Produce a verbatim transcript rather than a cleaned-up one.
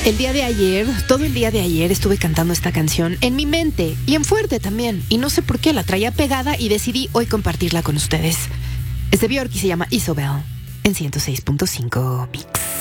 El día de ayer, todo el día de ayer estuve cantando esta canción en mi mente y en fuerte también. Y no sé por qué la traía pegada y decidí hoy compartirla con ustedes. Es de Björk y se llama Isobel en ciento seis punto cinco Mix.